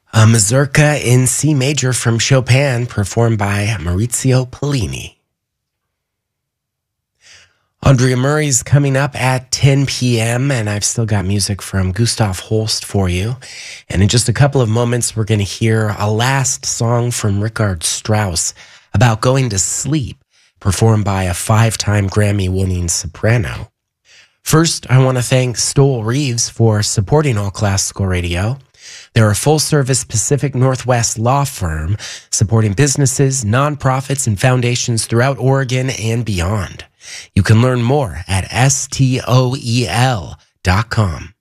A mazurka in C major from Chopin, performed by Maurizio Pollini. Andrea Murray's coming up at 10 p.m., and I've still got music from Gustav Holst for you. And in just a couple of moments, we're going to hear a last song from Richard Strauss about going to sleep, performed by a 5-time Grammy-winning soprano. First, I want to thank Stoll Reeves for supporting All Classical Radio. They're a full-service Pacific Northwest law firm supporting businesses, nonprofits, and foundations throughout Oregon and beyond. You can learn more at STOEL.com.